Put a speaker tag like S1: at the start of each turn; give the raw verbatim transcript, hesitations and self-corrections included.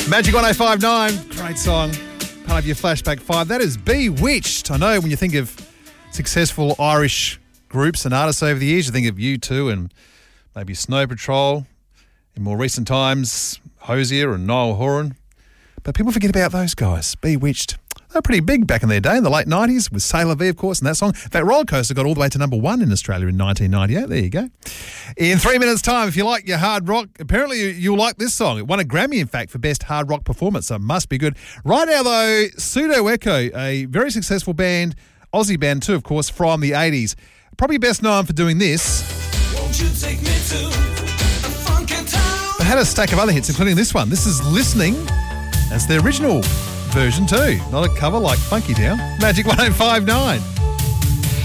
S1: Magic one oh five point nine, great song, part of your Flashback five. That is Bewitched. I know when you think of successful Irish groups and artists over the years, you think of U two and maybe Snow Patrol. In more recent times, Hosier and Niall Horan. But people forget about those guys, Bewitched. They were pretty big back in their day, in the late nineties, with Sailor V, of course, and that song. In fact, Roller Coaster got all the way to number one in Australia in nineteen ninety-eight. There you go. In three minutes' time, if you like your hard rock, apparently you'll like this song. It won a Grammy, in fact, for Best Hard Rock Performance, so it must be good. Right now, though, Pseudo Echo, a very successful band, Aussie band too, of course, from the eighties. Probably best known for doing this. Won't you take me to a funky town? They had a stack of other hits, including this one. This is Listening. That's the original version too, not a cover like Funky Town. Magic one oh five point nine.